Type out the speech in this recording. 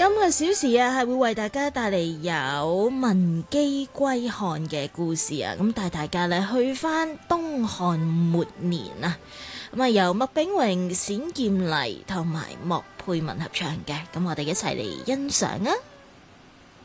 今個小時啊，係會為大家帶嚟有文姬歸漢嘅故事啊，咁帶大家咧去翻東漢末年啊，咁啊由麥炳榮、冼劍麗同埋莫佩文合唱嘅，咁我哋一齊嚟欣賞啊！